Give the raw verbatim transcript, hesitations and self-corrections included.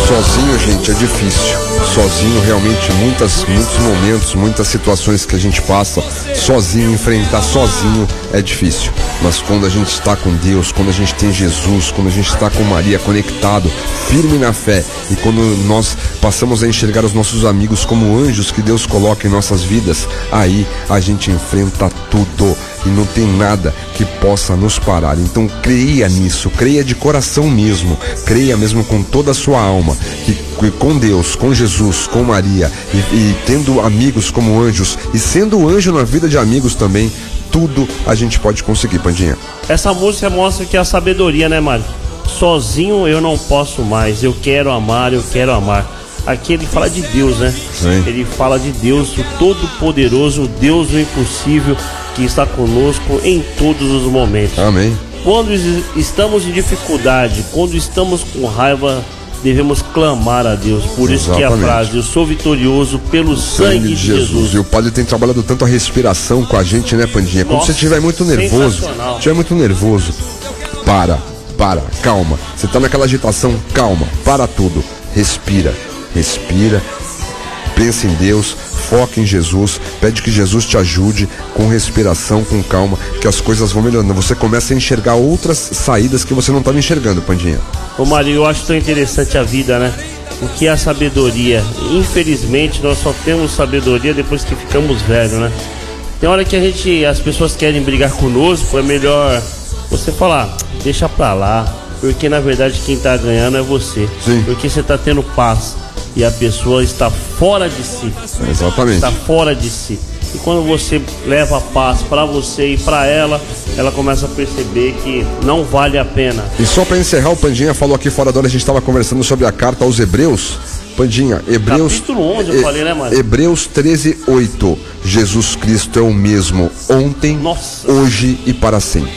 Sozinho, gente, é difícil. Sozinho, realmente, muitas, muitos momentos, muitas situações que a gente passa, sozinho, enfrentar sozinho é difícil. Mas quando a gente está com Deus, quando a gente tem Jesus, quando a gente está com Maria conectado, firme na fé, e quando nós passamos a enxergar os nossos amigos como anjos que Deus coloca em nossas vidas, aí a gente enfrenta tudo e não tem nada que possa nos parar. Então creia nisso, creia de coração mesmo, creia mesmo com toda a sua alma, que com Deus, com Jesus, com Maria, e, e tendo amigos como anjos, e sendo anjo na vida de amigos também, tudo a gente pode conseguir, Pandinha. Essa música mostra que é a sabedoria, né, Mário? Sozinho eu não posso mais, eu quero amar, eu quero amar. Aqui ele fala de Deus, né? Sim. Ele fala de Deus, o Todo-Poderoso, o Deus do impossível, que está conosco em todos os momentos. Amém. Quando estamos em dificuldade, quando estamos com raiva, devemos clamar a Deus. Por isso que a frase, eu sou vitorioso pelo sangue, sangue de Jesus. Jesus. E o padre tem trabalhado tanto a respiração com a gente, né, Pandinha? Quando Nossa, você estiver muito nervoso, estiver muito nervoso, para, para, calma. Você está naquela agitação, calma, para tudo. Respira, respira, pensa em Deus, foca em Jesus, pede que Jesus te ajude com respiração, com calma, que as coisas vão melhorando. Você começa a enxergar outras saídas que você não estava enxergando, Pandinha. Ô Mário, eu acho tão interessante a vida, né? O que é a sabedoria? Infelizmente nós só temos sabedoria depois que ficamos velhos, né? Tem hora que a gente, as pessoas querem brigar conosco, é melhor você falar, deixa pra lá, porque na verdade quem tá ganhando é você. Sim. Porque você tá tendo paz e a pessoa está fora de si. Exatamente. Está fora de si. E quando você leva a paz para você e para ela, ela começa a perceber que não vale a pena. E só para encerrar, o Pandinha falou aqui fora da hora, a gente estava conversando sobre a carta aos Hebreus. Pandinha, Hebreus... Capítulo onze, eu e, falei, né, mano? Hebreus treze, oito. Jesus Cristo é o mesmo ontem, Nossa. hoje e para sempre.